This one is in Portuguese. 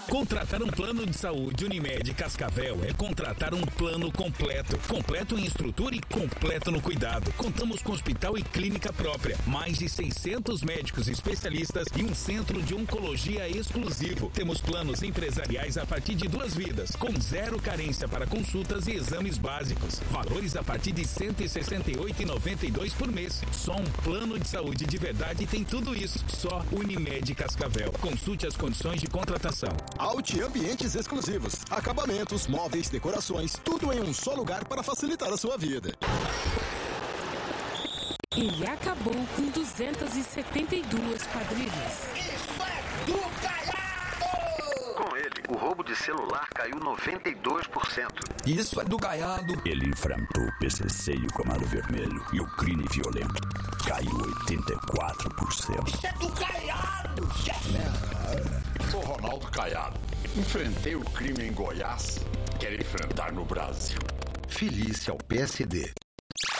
Contratar um plano de saúde Unimed Cascavel é contratar um plano completo. Completo em estrutura e completo no cuidado. Contamos com hospital e clínica própria. Mais de 600 médicos especialistas e um centro de oncologia exclusivo. Temos planos empresariais a partir de 2 vidas, com 0 carência para consultas e exames básicos. Valores a partir de R$ 168,92 por mês. Só um plano de saúde de verdade tem tudo isso. Só Unimed Cascavel. Consulte as condições de contratação. Alt Ambientes Exclusivos. Acabamentos, móveis, decorações, tudo em um só lugar para facilitar a sua vida. Ele acabou com 272 quadrilhas. Isso é do Caiado! Com ele, o roubo de celular caiu 92%. Isso é do Caiado. Ele enfrentou o PCC e o Comando Vermelho e o crime violento caiu 84%. Isso é do Caiado! Sou Ronaldo Caiado. Enfrentei o crime em Goiás. Quero enfrentar no Brasil. Filice ao PSD.